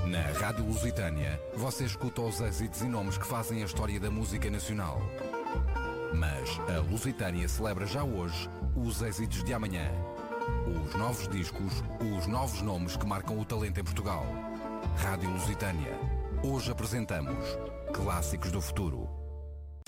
Na Rádio Lusitânia, você escuta os êxitos e nomes que fazem a história da música nacional. Mas a Lusitânia celebra já hoje os êxitos de amanhã. Os novos discos, os novos nomes que marcam o talento em Portugal. Rádio Lusitânia. Hoje apresentamos Clássicos do Futuro.